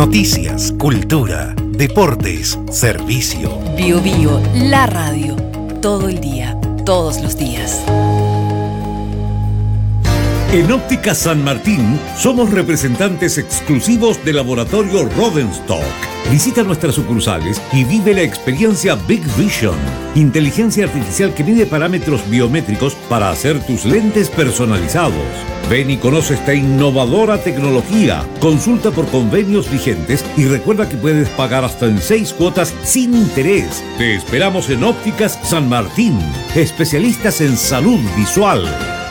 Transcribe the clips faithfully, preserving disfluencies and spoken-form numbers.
Noticias, cultura, deportes, servicio. Bio Bio, la radio. Todo el día, todos los días. En Óptica San Martín somos representantes exclusivos del laboratorio Rodenstock. Visita nuestras sucursales y vive la experiencia Big Vision, inteligencia artificial que mide parámetros biométricos para hacer tus lentes personalizados. Ven y conoce esta innovadora tecnología. Consulta por convenios vigentes y recuerda que puedes pagar hasta en seis cuotas sin interés. Te esperamos en Ópticas San Martín, especialistas en salud visual.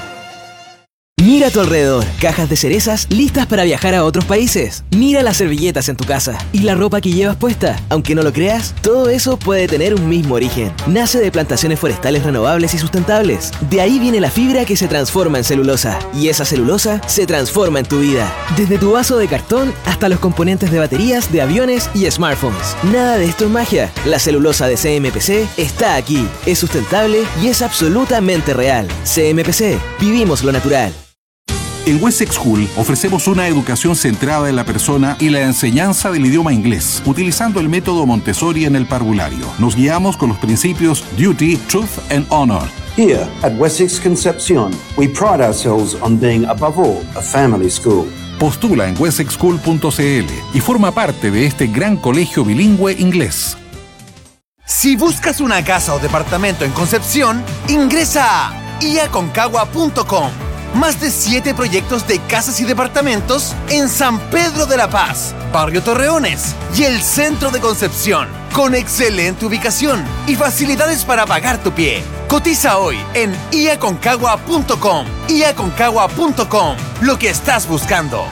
Mira a tu alrededor, cajas de cerezas listas para viajar a otros países. Mira las servilletas en tu casa y la ropa que llevas puesta. Aunque no lo creas, todo eso puede tener un mismo origen. Nace de plantaciones forestales renovables y sustentables. De ahí viene la fibra que se transforma en celulosa. Y esa celulosa se transforma en tu vida. Desde tu vaso de cartón hasta los componentes de baterías, de aviones y smartphones. Nada de esto es magia. La celulosa de C M P C está aquí. Es sustentable y es absolutamente real. C M P C, vivimos lo natural. En Wessex School ofrecemos una educación centrada en la persona y la enseñanza del idioma inglés, utilizando el método Montessori en el parvulario. Nos guiamos con los principios Duty, Truth and Honor. Here at Wessex Concepcion, we pride ourselves on being above all a family school. Postula en wessex school punto c l y forma parte de este gran colegio bilingüe inglés. Si buscas una casa o departamento en Concepción, ingresa a i a concagua punto com. Más de siete proyectos de casas y departamentos en San Pedro de la Paz, Barrio Torreones y el centro de Concepción, con excelente ubicación y facilidades para pagar tu pie. Cotiza hoy en i a concagua punto com. i a concagua punto com. Lo que estás buscando.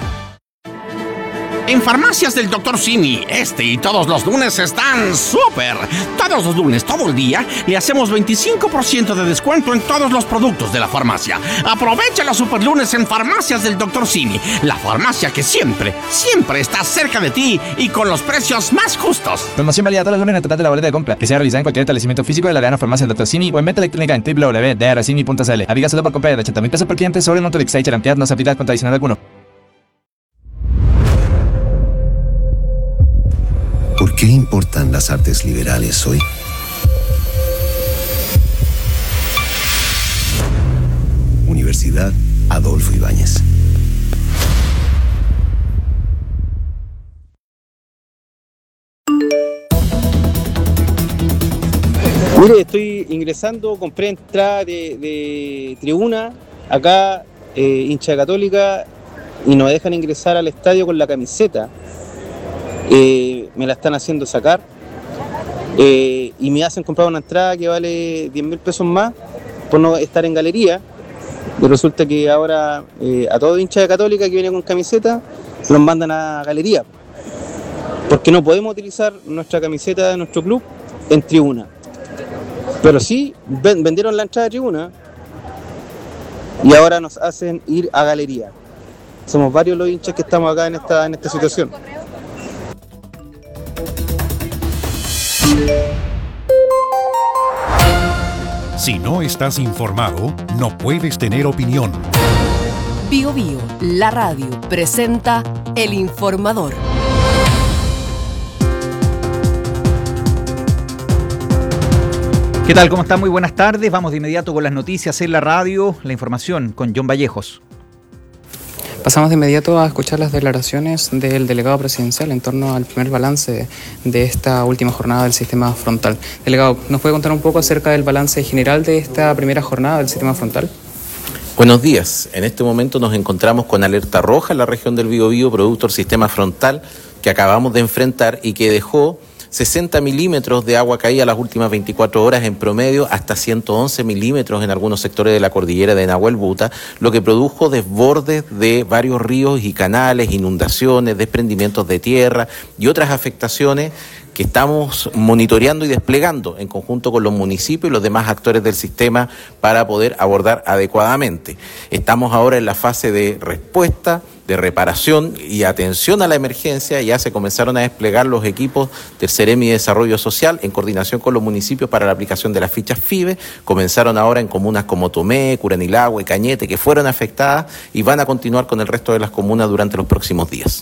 En Farmacias del doctor Simi, este y todos los lunes están súper. Todos los lunes, todo el día, le hacemos veinticinco por ciento de descuento en todos los productos de la farmacia. Aprovecha los super lunes en Farmacias del doctor Simi, la farmacia que siempre, siempre está cerca de ti y con los precios más justos. Promoción válida todos los lunes en el total de la boleta de compra, que sea realizada en cualquier establecimiento físico de la Real Farmacia del doctor Simi o en venta electrónica en w w w punto d r simi punto c l. Aviga solo por compra de ochenta mil pesos por cliente sobre el monto de Excite Ampliar, no se aplica con adicional alguno. ¿Por qué importan las artes liberales hoy? Universidad Adolfo Ibáñez. Mire, estoy ingresando, compré entrada de, de tribuna, acá eh, hincha Católica, y nos dejan ingresar al estadio con la camiseta. Eh, me la están haciendo sacar eh, y me hacen comprar una entrada que vale diez mil pesos más por no estar en galería. Y resulta que ahora eh, a todo hincha de Católica que viene con camiseta los mandan a galería, porque no podemos utilizar nuestra camiseta de nuestro club en tribuna, pero sí ven, vendieron la entrada de tribuna y ahora nos hacen ir a galería. Somos varios los hinchas que estamos acá en esta, en esta situación. Si no estás informado, no puedes tener opinión. Bio Bio, la radio, presenta El Informador. ¿Qué tal? ¿Cómo están? Muy buenas tardes. Vamos de inmediato con las noticias en la radio, la información con John Vallejos. Pasamos de inmediato a escuchar las declaraciones del delegado presidencial en torno al primer balance de esta última jornada del sistema frontal. Delegado, ¿nos puede contar un poco acerca del balance general de esta primera jornada del sistema frontal? Buenos días. En este momento nos encontramos con alerta roja en la región del Biobío, producto del sistema frontal que acabamos de enfrentar y que dejó sesenta milímetros de agua caída las últimas veinticuatro horas, en promedio hasta ciento once milímetros en algunos sectores de la cordillera de Nahuel Buta, lo que produjo desbordes de varios ríos y canales, inundaciones, desprendimientos de tierra y otras afectaciones que estamos monitoreando y desplegando en conjunto con los municipios y los demás actores del sistema para poder abordar adecuadamente. Estamos ahora en la fase de respuesta, de reparación y atención a la emergencia. Ya se comenzaron a desplegar los equipos del Ceremi de Desarrollo Social en coordinación con los municipios para la aplicación de las fichas F I B E. Comenzaron ahora en comunas como Tomé, Curanilagüe, Cañete, que fueron afectadas y van a continuar con el resto de las comunas durante los próximos días.